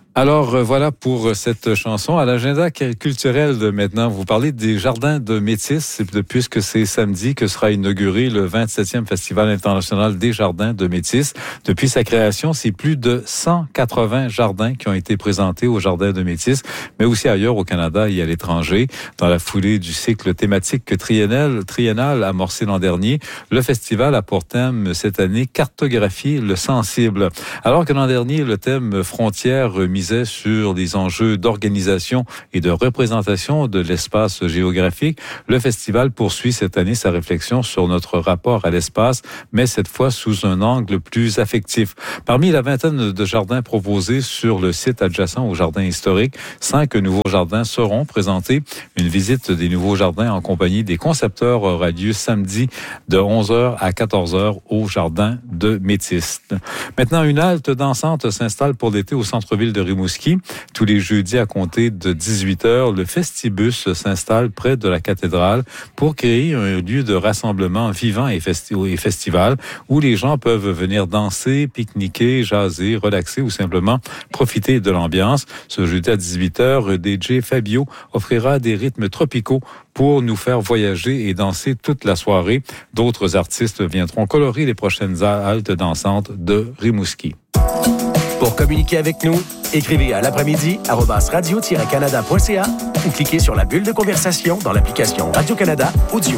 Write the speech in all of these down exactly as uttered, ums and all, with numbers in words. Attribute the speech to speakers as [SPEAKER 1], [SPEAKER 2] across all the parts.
[SPEAKER 1] Alors, euh, voilà pour cette chanson. À l'agenda culturel de maintenant, vous parlez des Jardins de Métis, puisque c'est samedi que sera inauguré le vingt-septième Festival international des Jardins de Métis. Depuis sa création, c'est plus de cent quatre-vingts jardins qui ont été présentés aux Jardins de Métis, mais aussi ailleurs au Canada et à l'étranger. Dans la foulée du cycle thématique triennal, triennal amorcé l'an dernier, le festival a pour thème cette année cartographier le sensible. Alors que l'an dernier, le thème frontières mis sur les enjeux d'organisation et de représentation de l'espace géographique, le festival poursuit cette année sa réflexion sur notre rapport à l'espace, mais cette fois sous un angle plus affectif. Parmi la vingtaine de jardins proposés sur le site adjacent au jardin historique, cinq nouveaux jardins seront présentés. Une visite des nouveaux jardins en compagnie des concepteurs aura lieu samedi de onze heures à quatorze heures au jardin de Métis. Maintenant, une halte dansante s'installe pour l'été au centre-ville de Rimouski. Tous les jeudis à compter de dix-huit heures, le Festibus s'installe près de la cathédrale pour créer un lieu de rassemblement vivant et, festi- et festival où les gens peuvent venir danser, pique-niquer, jaser, relaxer ou simplement profiter de l'ambiance. Ce jeudi à dix-huit heures, D J Fabio offrira des rythmes tropicaux pour nous faire voyager et danser toute la soirée. D'autres artistes viendront colorer les prochaines haltes dansantes de Rimouski.
[SPEAKER 2] Pour communiquer avec nous, écrivez à l'après-midi arobase radio tiret canada point c a ou cliquez sur la bulle de conversation dans l'application Radio-Canada Audio.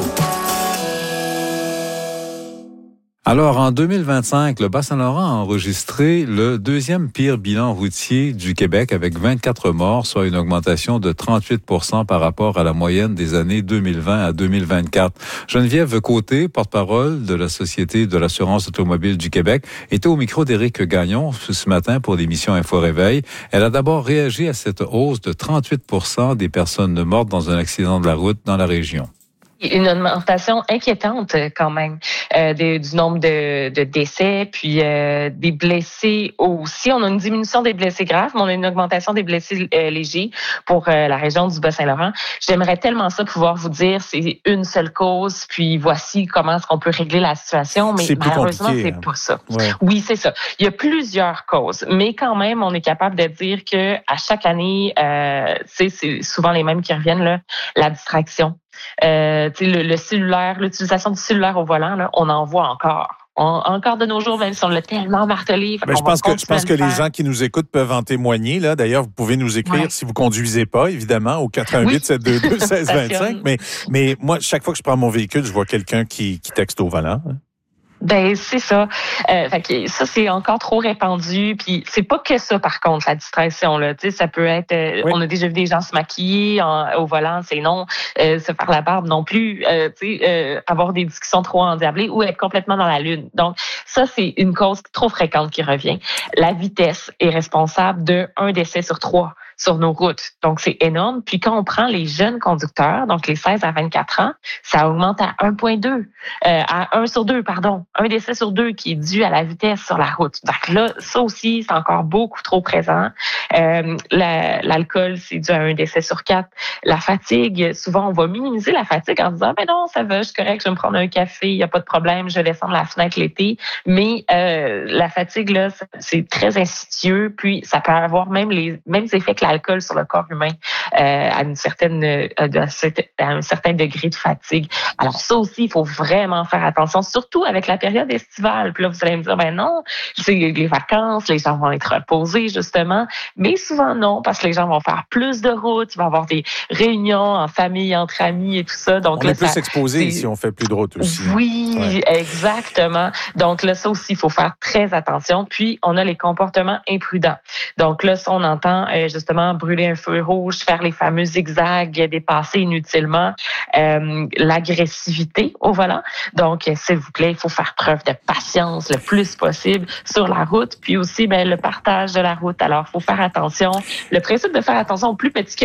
[SPEAKER 1] Alors, en deux mille vingt-cinq, le Bas-Saint-Laurent a enregistré le deuxième pire bilan routier du Québec avec vingt-quatre morts, soit une augmentation de trente-huit pour cent par rapport à la moyenne des années deux mille vingt à deux mille vingt-quatre. Geneviève Côté, porte-parole de la Société de l'assurance automobile du Québec, était au micro d'Éric Gagnon ce matin pour l'émission Info Réveil. Elle a d'abord réagi à cette hausse de trente-huit pour cent des personnes mortes dans un accident de la route dans la région.
[SPEAKER 3] Une augmentation inquiétante quand même euh, des, du nombre de, de décès, puis euh, des blessés aussi. On a une diminution des blessés graves, mais on a une augmentation des blessés euh, légers pour euh, la région du Bas-Saint-Laurent. J'aimerais tellement ça pouvoir vous dire c'est une seule cause, puis voici comment est-ce qu'on peut régler la situation, mais
[SPEAKER 4] c'est
[SPEAKER 3] malheureusement, c'est
[SPEAKER 4] hein.
[SPEAKER 3] pas ça.
[SPEAKER 4] Ouais.
[SPEAKER 3] Oui, c'est ça. Il y a plusieurs causes, mais quand même, on est capable de dire que à chaque année, euh, c'est souvent les mêmes qui reviennent, là, la distraction. Euh, le, le cellulaire, l'utilisation du cellulaire au volant, là, on en voit encore. On, encore de nos jours, même si on l'a tellement martelé.
[SPEAKER 4] Ben, je pense que je pense que les gens qui nous écoutent peuvent en témoigner. Là, d'ailleurs, vous pouvez nous écrire ouais. si vous conduisez pas, évidemment, au quatre un huit sept deux deux seize vingt-cinq. mais mais moi, chaque fois que je prends mon véhicule, je vois quelqu'un qui, qui texte au volant. Hein.
[SPEAKER 3] Ben c'est ça. Euh, fait que ça c'est encore trop répandu. Puis c'est pas que ça par contre la distraction là. Tu sais ça peut être. Euh, oui. On a déjà vu des gens se maquiller en, au volant, c'est non. Euh, se faire la barbe non plus. Euh, tu sais euh, avoir des discussions trop endiablées ou être complètement dans la lune. Donc ça c'est une cause trop fréquente qui revient. La vitesse est responsable de un décès sur trois sur nos routes. Donc, c'est énorme. Puis, quand on prend les jeunes conducteurs, donc les seize à vingt-quatre ans, ça augmente à un virgule deux, euh, à un sur deux, pardon. Un décès sur deux qui est dû à la vitesse sur la route. Donc là, ça aussi, c'est encore beaucoup trop présent. Euh, la, l'alcool, c'est dû à un décès sur quatre. La fatigue, souvent, on va minimiser la fatigue en disant, ben non, ça va, je suis correct, je vais me prendre un café, il n'y a pas de problème, je vais descendre la fenêtre l'été. Mais euh, la fatigue, là, c'est très insidieux, puis ça peut avoir même les mêmes effets que l'alcool sur le corps humain euh, à une certaine à un certain degré de fatigue. Alors ça aussi, il faut vraiment faire attention, surtout avec la période estivale. Puis là, vous allez me dire, ben non, c'est les vacances, les gens vont être reposés justement, mais souvent non, parce que les gens vont faire plus de routes, il va y avoir des réunions en famille, entre amis et tout ça. Donc
[SPEAKER 4] on
[SPEAKER 3] là,
[SPEAKER 4] est plus
[SPEAKER 3] ça,
[SPEAKER 4] exposé si on fait plus de routes aussi.
[SPEAKER 3] Oui, ouais. Exactement. Donc là, ça aussi, il faut faire très attention. Puis, on a les comportements imprudents. Donc là, ça, on entend euh, justement brûler un feu rouge, faire les fameux zigzags, dépasser inutilement, euh, l'agressivité au volant. Donc, s'il vous plaît, il faut faire preuve de patience le plus possible sur la route, puis aussi ben, le partage de la route. Alors, il faut faire attention. Le principe de faire attention au plus petit que soi.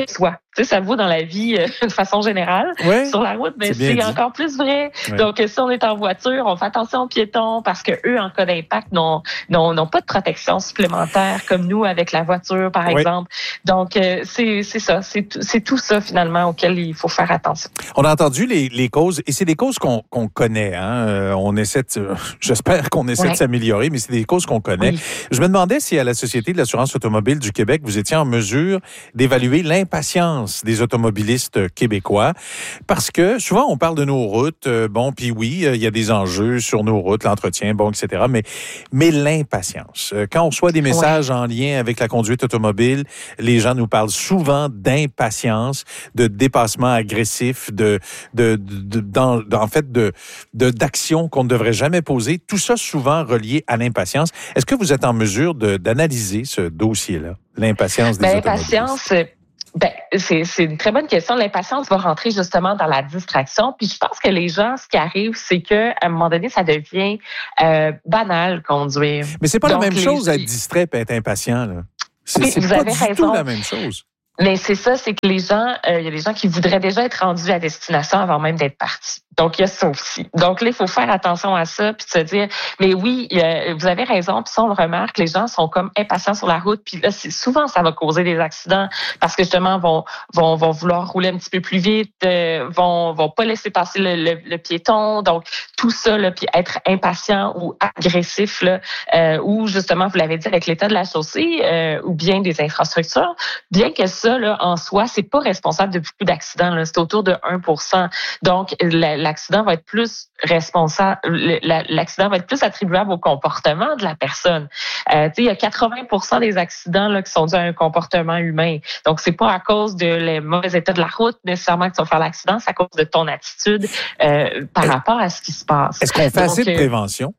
[SPEAKER 3] Tu sais, ça vaut dans la vie euh, de façon générale.
[SPEAKER 4] Ouais,
[SPEAKER 3] sur la route, mais c'est, c'est encore plus vrai.
[SPEAKER 4] Ouais.
[SPEAKER 3] Donc, si on est en voiture, on fait attention aux piétons parce que eux, en cas d'impact, n'ont, n'ont, n'ont pas de protection supplémentaire comme nous avec la voiture, par ouais. exemple. Donc, euh, c'est, c'est ça. C'est, c'est tout ça, finalement, auquel il faut faire attention.
[SPEAKER 4] On a entendu les, les causes, et c'est des causes qu'on, qu'on connaît. Hein? Euh, on essaie de, j'espère qu'on essaie ouais. de s'améliorer, mais c'est des causes qu'on connaît. Oui. Je me demandais si à la Société de l'assurance automobile du Québec, vous étiez en mesure d'évaluer l'impatience des automobilistes québécois, parce que souvent on parle de nos routes, euh, bon, puis oui, il y a des enjeux sur nos routes, l'entretien, bon, et cetera. Mais mais l'impatience. Quand on reçoit des messages ouais. en lien avec la conduite automobile, les gens nous parlent souvent d'impatience, de dépassement agressif, de de, de, de dans, en fait de, de d'actions qu'on ne devrait jamais poser. Tout ça souvent relié à l'impatience. Est-ce que vous êtes en mesure de, d'analyser ce dossier-là, l'impatience des ben, automobilistes?
[SPEAKER 3] L'impatience, ben, c'est, c'est une très bonne question. L'impatience va rentrer justement dans la distraction. Puis je pense que les gens, ce qui arrive, c'est que à un moment donné, ça devient euh, banal conduire.
[SPEAKER 4] Mais c'est pas
[SPEAKER 3] Donc,
[SPEAKER 4] la même
[SPEAKER 3] les...
[SPEAKER 4] chose être distrait et être impatient, là. C'est,
[SPEAKER 3] oui,
[SPEAKER 4] c'est
[SPEAKER 3] vous
[SPEAKER 4] pas
[SPEAKER 3] avez
[SPEAKER 4] du
[SPEAKER 3] raison.
[SPEAKER 4] tout la même chose.
[SPEAKER 3] Mais c'est ça, c'est que les gens, il euh, y a des gens qui voudraient déjà être rendus à destination avant même d'être partis. Donc, il y a ça aussi. Donc là, il faut faire attention à ça, puis de se dire, mais oui, euh, vous avez raison, puis ça, on le remarque, les gens sont comme impatients sur la route, puis là, c'est, souvent, ça va causer des accidents, parce que justement, vont vont vont vouloir rouler un petit peu plus vite, euh, vont vont pas laisser passer le, le, le piéton, donc tout ça, là, puis être impatient ou agressif, là, euh, ou justement, vous l'avez dit, avec l'état de la chaussée, euh, ou bien des infrastructures, bien que ça, là, en soi, c'est pas responsable de beaucoup d'accidents, là, c'est autour de un pour cent. Donc, la, l'accident va être plus responsable, l'accident va être plus attribuable au comportement de la personne. Euh, tu sais, il y a quatre-vingts pour cent des accidents là qui sont dus à un comportement humain. Donc, c'est pas à cause de les mauvais états de la route nécessairement que tu vas faire l'accident, c'est à cause de ton attitude euh, par rapport à ce qui se passe.
[SPEAKER 4] Est-ce qu'on fait Donc, assez de prévention?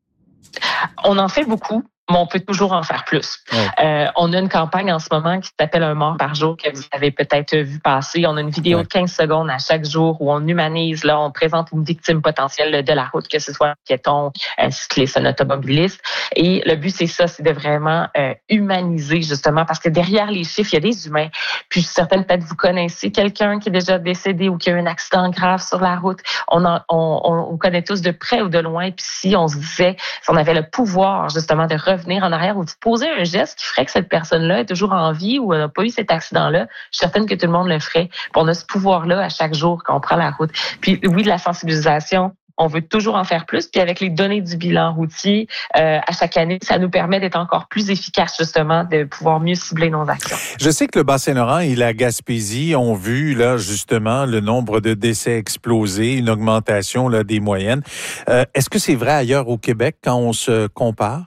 [SPEAKER 3] On en fait beaucoup. Mais on peut toujours en faire plus. Ouais. Euh, on a une campagne en ce moment qui s'appelle Un mort par jour que vous avez peut-être vu passer. On a une vidéo ouais. de quinze secondes à chaque jour où on humanise, là, on présente une victime potentielle de la route, que ce soit un piéton, un cycliste, un automobiliste. Et le but, c'est ça, c'est de vraiment euh, humaniser, justement, parce que derrière les chiffres, il y a des humains. Puis certaines, peut-être, vous connaissez quelqu'un qui est déjà décédé ou qui a eu un accident grave sur la route. On, en, on, on connaît tous de près ou de loin. Puis si on se disait, si on avait le pouvoir, justement, de revenir en arrière ou de poser un geste qui ferait que cette personne-là est toujours en vie ou n'a pas eu cet accident-là, je suis certaine que tout le monde le ferait. Puis on a ce pouvoir-là à chaque jour quand on prend la route. Puis oui, de la sensibilisation, on veut toujours en faire plus. Puis avec les données du bilan routier, euh, à chaque année, ça nous permet d'être encore plus efficace, justement, de pouvoir mieux cibler nos actions.
[SPEAKER 4] Je sais que le Bas-Saint-Laurent et la Gaspésie ont vu, là, justement, le nombre de décès exploser, une augmentation là, des moyennes. Euh, est-ce que c'est vrai ailleurs au Québec quand on se compare?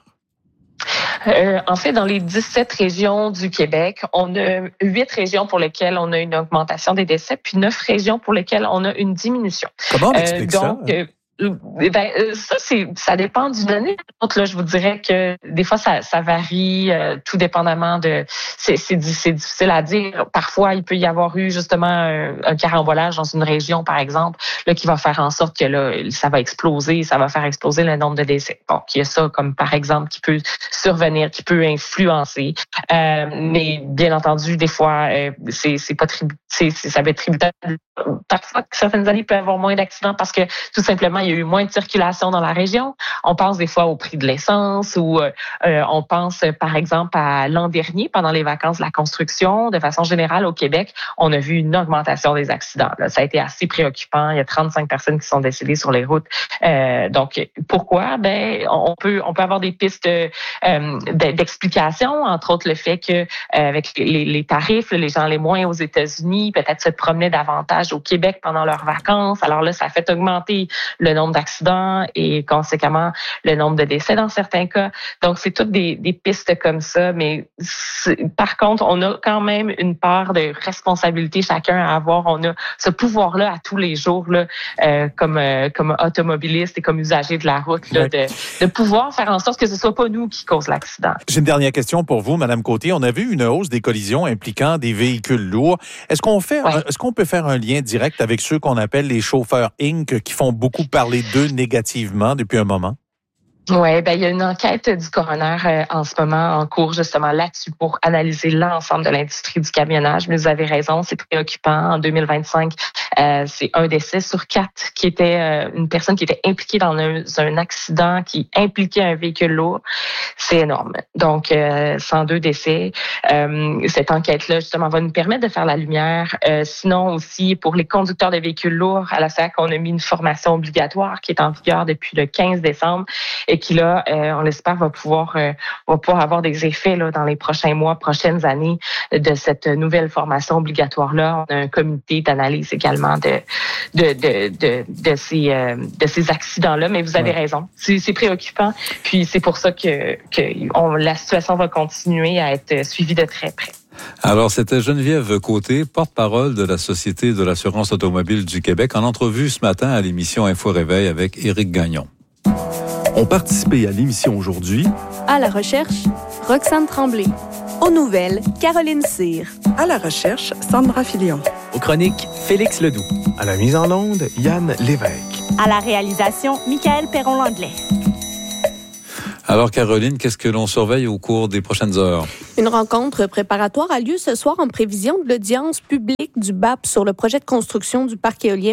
[SPEAKER 3] Euh, en fait, dans les dix-sept régions du Québec, on a huit régions pour lesquelles on a une augmentation des décès, puis neuf régions pour lesquelles on a une diminution.
[SPEAKER 4] Comment on explique
[SPEAKER 3] euh, donc,
[SPEAKER 4] ça?
[SPEAKER 3] Euh, Ben, ça, c'est, ça dépend d'une année à l'autre. Là, je vous dirais que des fois, ça, ça varie, euh, tout dépendamment de. C'est, c'est, c'est difficile à dire. Parfois, il peut y avoir eu justement un, un carambolage dans une région, par exemple, là, qui va faire en sorte que là, ça va exploser, ça va faire exploser le nombre de décès. Donc, il y a ça comme par exemple qui peut survenir, qui peut influencer. Euh, mais bien entendu, des fois, euh, c'est, c'est pas tribu, c'est, c'est, ça va être tributaire. Parfois, certaines années, il peut y avoir moins d'accidents parce que tout simplement, il y a eu moins de circulation dans la région. On pense des fois au prix de l'essence ou euh, on pense, par exemple, à l'an dernier, pendant les vacances de la construction. De façon générale, au Québec, on a vu une augmentation des accidents. Là. Ça a été assez préoccupant. Il y a trente-cinq personnes qui sont décédées sur les routes. Euh, donc, pourquoi? Ben, on peut, on peut avoir des pistes euh, d'explication, entre autres le fait que euh, avec les, les tarifs, les gens les moins aux États-Unis, peut-être se promenaient davantage au Québec pendant leurs vacances. Alors là, ça a fait augmenter le nombre d'accidents et conséquemment le nombre de décès dans certains cas. Donc, c'est toutes des, des pistes comme ça. Mais par contre, on a quand même une part de responsabilité chacun à avoir. On a ce pouvoir-là à tous les jours, là, euh, comme, euh, comme automobiliste et comme usager de la route, là, de, de pouvoir faire en sorte que ce soit pas nous qui cause l'accident.
[SPEAKER 4] J'ai une dernière question pour vous, Madame Côté. On a vu une hausse des collisions impliquant des véhicules lourds. Est-ce qu'on fait, ouais. est-ce qu'on peut faire un lien direct avec ceux qu'on appelle les chauffeurs Inc qui font beaucoup parler d'eux négativement depuis un moment?
[SPEAKER 3] Oui, ben il y a une enquête du coroner euh, en ce moment en cours justement là-dessus pour analyser l'ensemble de l'industrie du camionnage. Mais vous avez raison, c'est préoccupant. En deux mille vingt-cinq, euh, c'est un décès sur quatre qui était euh, une personne qui était impliquée dans un, un accident qui impliquait un véhicule lourd. C'est énorme. Donc, euh, cent deux décès. Euh, cette enquête-là, justement, va nous permettre de faire la lumière. Euh, sinon aussi, pour les conducteurs de véhicules lourds, à la S A C, on a mis une formation obligatoire qui est en vigueur depuis le quinze décembre. Et qui là, euh, on l'espère, va pouvoir, euh, va pouvoir avoir des effets là dans les prochains mois, prochaines années de cette nouvelle formation obligatoire-là. On a un comité d'analyse également de de de de, de ces euh, de ces accidents-là. Mais vous avez ouais. raison, c'est, c'est préoccupant. Puis c'est pour ça que que on, la situation va continuer à être suivie de très près.
[SPEAKER 1] Alors, c'était Geneviève Côté, porte-parole de la Société de l'assurance automobile du Québec, en entrevue ce matin à l'émission Info Réveil avec Éric Gagnon.
[SPEAKER 5] Ont participé à l'émission aujourd'hui.
[SPEAKER 6] À la recherche, Roxane Tremblay. Aux nouvelles, Caroline Cyr.
[SPEAKER 7] À la recherche, Sandra Filion.
[SPEAKER 8] Aux chroniques, Félix Ledoux.
[SPEAKER 9] À la mise en onde, Yann Lévesque.
[SPEAKER 10] À la réalisation, Michael Perron-Landlet.
[SPEAKER 1] Alors, Caroline, qu'est-ce que l'on surveille au cours des prochaines heures?
[SPEAKER 6] Une rencontre préparatoire a lieu ce soir en prévision de l'audience publique du B A P sur le projet de construction du parc éolien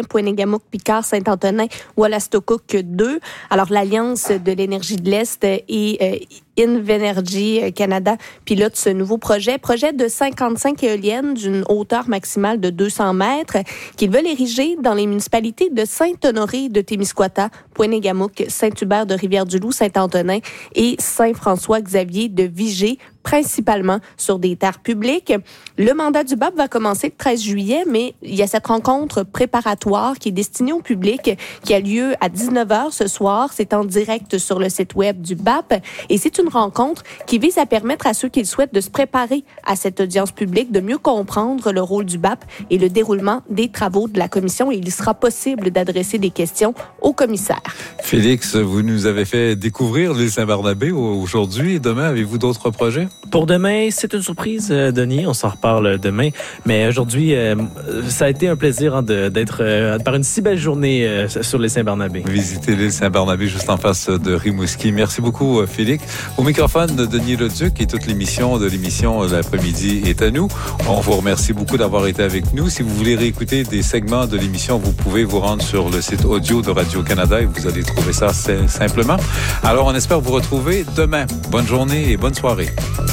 [SPEAKER 6] Poinégamook-Picard-Saint-Antonin-Oualastocook deux. Alors, l'Alliance de l'énergie de l'Est et euh, Invenergy Canada pilote ce nouveau projet. Projet de cinquante-cinq éoliennes d'une hauteur maximale de deux cents mètres qu'ils veulent ériger dans les municipalités de Saint-Honoré de Témiscouata, Poinégamook, Saint-Hubert de Rivière-du-Loup, Saint-Antonin et Saint-François-Xavier de Vigée, principalement sur des terres publiques. Le mandat du B A P va commencer le treize juillet, mais il y a cette rencontre préparatoire qui est destinée au public qui a lieu à dix-neuf heures ce soir. C'est en direct sur le site web du B A P et c'est une rencontre qui vise à permettre à ceux qui le souhaitent de se préparer à cette audience publique, de mieux comprendre le rôle du B A P et le déroulement des travaux de la commission. Et il sera possible d'adresser des questions au commissaire.
[SPEAKER 1] Félix, vous nous avez fait découvrir l'île Saint-Barnabé aujourd'hui. Demain, avez-vous d'autres projets?
[SPEAKER 8] Pour demain, c'est une surprise, Denis. On s'en reparle demain. Mais aujourd'hui, euh, ça a été un plaisir hein, de, d'être euh, par une si belle journée euh, sur l'île Saint-Barnabé.
[SPEAKER 1] Visiter l'île Saint-Barnabé juste en face de Rimouski. Merci beaucoup, Félix. Au microphone de Denis Leduc et toute l'émission de l'émission L'après-midi est à nous. On vous remercie beaucoup d'avoir été avec nous. Si vous voulez réécouter des segments de l'émission, vous pouvez vous rendre sur le site audio de Radio-Canada et vous allez trouver ça simplement. Alors, on espère vous retrouver demain. Bonne journée et bonne soirée.